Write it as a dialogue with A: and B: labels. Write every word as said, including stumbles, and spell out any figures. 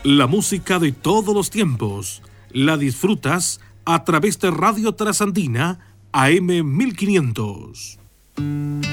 A: La música de todos los tiempos la disfrutas a través de Radio Trasandina A M mil quinientos.